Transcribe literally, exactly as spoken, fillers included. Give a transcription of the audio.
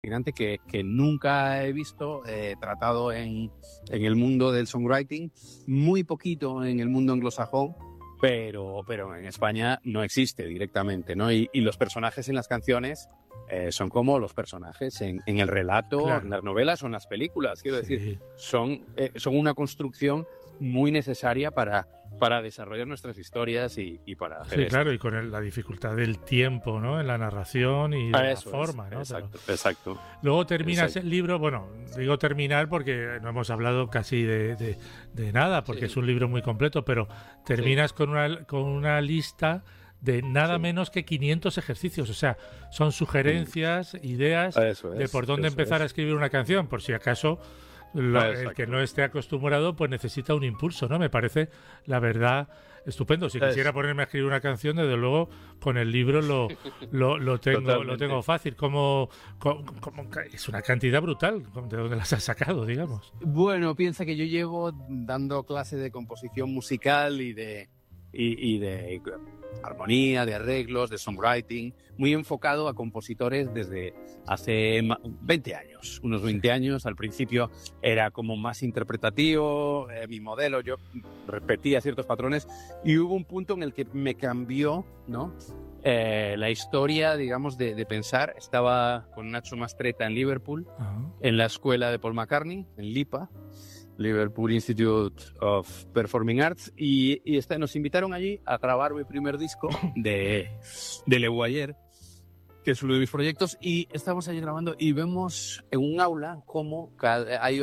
fascinante que, que nunca he visto eh, tratado en, en el mundo del songwriting, muy poquito en el mundo anglosajón, pero, pero en España no existe directamente, ¿no? Y, y los personajes en las canciones eh, son como los personajes en, en el relato, Claro. en las novelas o en las películas. Quiero Sí. decir, son, eh, son una construcción muy necesaria para, para desarrollar nuestras historias y, y para hacer Sí, esto. claro, y con el- la dificultad del tiempo, ¿no? En la narración y de Ah, la eso es, forma, ¿no? exacto, Pero exacto. luego terminas Exacto. el libro, bueno, digo terminar porque no hemos hablado casi de, de- de nada, porque Sí. es un libro muy completo, pero terminas Sí. con una, con una lista de nada Sí. menos que quinientos ejercicios, o sea, son sugerencias, ideas Eso de es, por dónde eso empezar a es. escribir una canción, por si acaso lo- el que Exacto. no esté acostumbrado pues necesita un impulso, ¿no? Me parece, la verdad, estupendo. Si quisiera Es- ponerme a escribir una canción, desde luego con el libro lo, lo, lo tengo lo Totalmente. tengo fácil. Como, como- como- es una cantidad brutal. ¿De dónde las has sacado, digamos? Bueno, piensa que yo llevo dando clase de composición musical y de, y, y de armonía, de arreglos, de songwriting, muy enfocado a compositores desde hace ma- veinte años, unos veinte Sí. años. Al principio era como más interpretativo, eh, mi modelo, yo repetía ciertos patrones y hubo un punto en el que me cambió, ¿no? Eh, la historia, digamos, de, de pensar. Estaba con Nacho Mastretta en Liverpool, Ah, en la escuela de Paul McCartney, en LIPA, Liverpool Institute of Performing Arts, y, y este, nos invitaron allí a grabar mi primer disco de, de Le Boyer, que es uno de mis proyectos, y estamos allí grabando y vemos en un aula cómo cada, hay